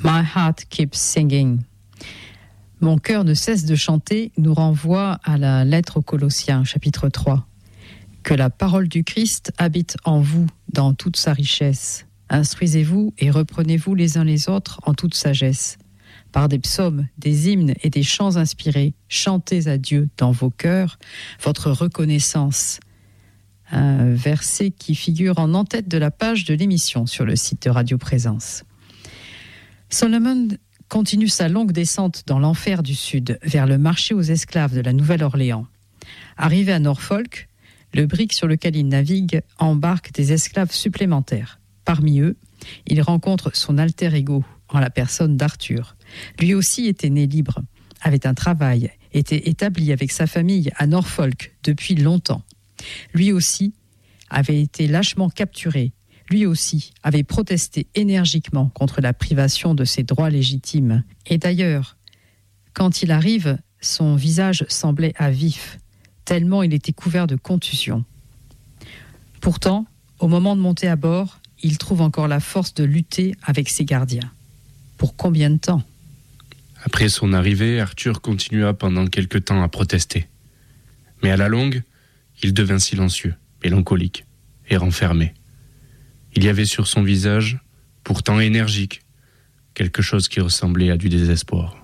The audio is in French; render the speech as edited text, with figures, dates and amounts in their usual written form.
My heart keeps singing. Mon cœur ne cesse de chanter nous renvoie à la lettre aux Colossiens, chapitre 3. Que la parole du Christ habite en vous dans toute sa richesse. Instruisez-vous et reprenez-vous les uns les autres en toute sagesse. Par des psaumes, des hymnes et des chants inspirés, chantez à Dieu dans vos cœurs votre reconnaissance. Un verset qui figure en en-tête de la page de l'émission sur le site de Radio Présence. Solomon continue sa longue descente dans l'enfer du Sud, vers le marché aux esclaves de la Nouvelle-Orléans. Arrivé à Norfolk, le brick sur lequel il navigue embarque des esclaves supplémentaires. Parmi eux, il rencontre son alter ego, en la personne d'Arthur. Lui aussi était né libre, avait un travail, était établi avec sa famille à Norfolk depuis longtemps. Lui aussi avait été lâchement capturé. Lui aussi avait protesté énergiquement contre la privation de ses droits légitimes. Et d'ailleurs, quand il arrive, son visage semblait à vif, tellement il était couvert de contusions. Pourtant, au moment de monter à bord, il trouve encore la force de lutter avec ses gardiens. Pour combien de temps ? Après son arrivée, Arthur continua pendant quelque temps à protester. Mais à la longue, il devint silencieux, mélancolique et renfermé. Il y avait sur son visage, pourtant énergique, quelque chose qui ressemblait à du désespoir.